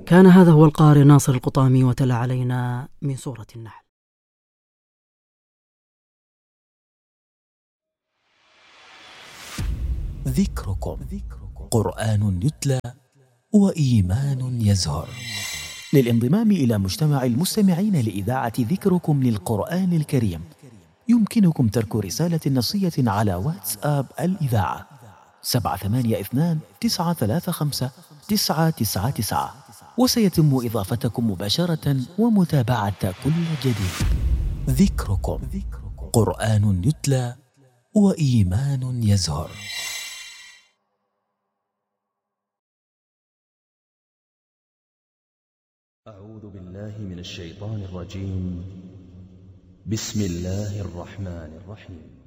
كان هذا هو القارئ ناصر القطامي، وتلا علينا من سورة النحل. ذكركم قرآن يتلى وإيمان يزهر. للانضمام إلى مجتمع المستمعين لإذاعة ذكركم للقرآن الكريم يمكنكم ترك رسالة نصية على واتساب الإذاعة 782-935-999، وسيتم إضافتكم مباشرة ومتابعة كل جديد. ذكركم قرآن يتلى وإيمان يزهر. أعوذ بالله من الشيطان الرجيم. بسم الله الرحمن الرحيم.